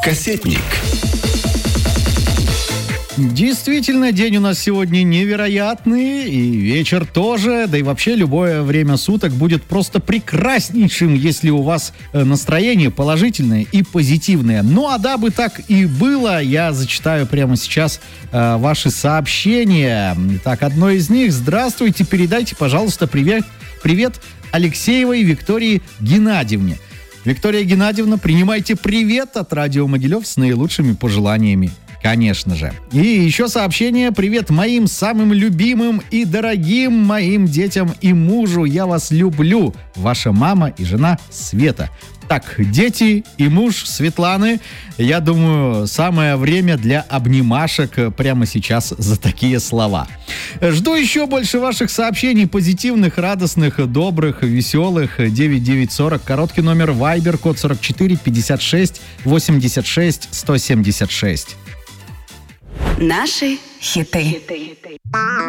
Кассетник. Действительно, день у нас сегодня невероятный, и вечер тоже, да и вообще любое время суток будет просто прекраснейшим, если у вас настроение положительное и позитивное. Ну а дабы так и было, я зачитаю прямо сейчас ваши сообщения. Так, одно из них: здравствуйте, передайте, пожалуйста, привет Алексеевой Виктории Геннадьевне. Виктория Геннадьевна, принимайте привет от радио Могилев с наилучшими пожеланиями. Конечно же. И еще сообщение: привет моим самым любимым и дорогим моим детям и мужу. Я вас люблю. Ваша мама и жена Света. Так, дети и муж Светланы, я думаю, самое время для обнимашек прямо сейчас за такие слова. Жду еще больше ваших сообщений, позитивных, радостных, добрых, веселых. 9940, короткий номер Viber, код 44 56 86 176. Наши хиты.